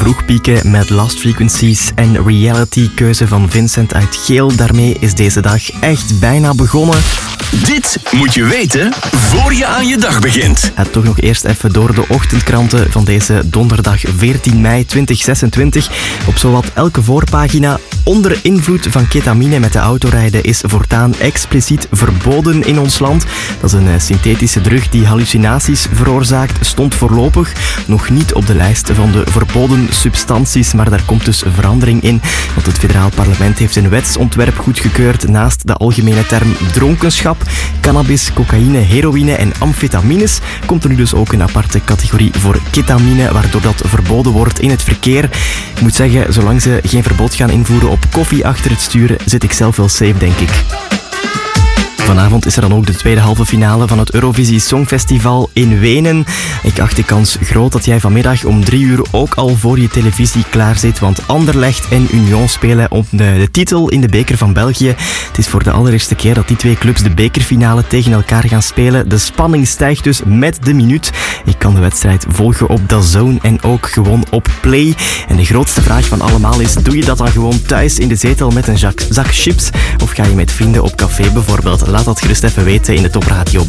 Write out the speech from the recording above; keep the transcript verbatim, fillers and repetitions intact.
vroeg pieken met Lost Frequencies en Reality, keuze van Vincent uit Geel. Daarmee is deze dag echt bijna begonnen. Dit moet je weten voor je aan je dag begint. Ja, toch nog eerst even door de ochtendkranten van deze donderdag veertien mei tweeduizend zesentwintig. Op zowat elke voorpagina: onder invloed van ketamine met de auto rijden is voortaan expliciet verboden in ons land. Dat is een synthetische drug die hallucinaties veroorzaakt, stond voorlopig nog niet op de lijst van de verboden substanties, maar daar komt dus verandering in. Want het federaal parlement heeft een wetsontwerp goedgekeurd. Naast de algemene term dronkenschap, cannabis, cocaïne, heroïne en amfetamines komt er nu dus ook een aparte categorie voor ketamine, waardoor dat verboden wordt in het verkeer. Ik moet zeggen, zolang ze geen verbod gaan invoeren op koffie achter het sturen, zit ik zelf wel safe, denk ik. Vanavond is er dan ook de tweede halve finale van het Eurovisie Songfestival in Wenen. Ik acht de kans groot dat jij vanmiddag om drie uur ook al voor je televisie klaar zit, want Anderlecht en Union spelen om de, de titel in de beker van België. Het is voor de allereerste keer dat die twee clubs de bekerfinale tegen elkaar gaan spelen. De spanning stijgt dus met de minuut. Ik kan de wedstrijd volgen op DAZN en ook gewoon op Play. En de grootste vraag van allemaal is: doe je dat dan gewoon thuis in de zetel met een zak, zak chips? Of ga je met vrienden op café bijvoorbeeld? Laat dat gerust even weten in de Top Radio